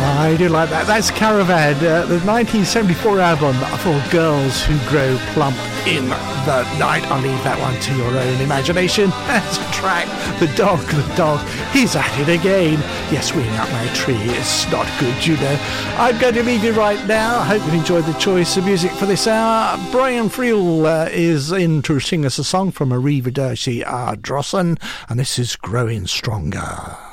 I do like that. That's Caravan, the 1974 album for Girls Who Grow Plump in the Night. I'll leave that one to your own imagination. That's a track. The dog, he's at it again. Yes, swinging up my tree is not good, you know. I'm going to leave you right now. I hope you've enjoyed the choice of music for this hour. Brian Friel is in to sing us a song from Arrivederci Ardrossan, and this is Growing Stronger.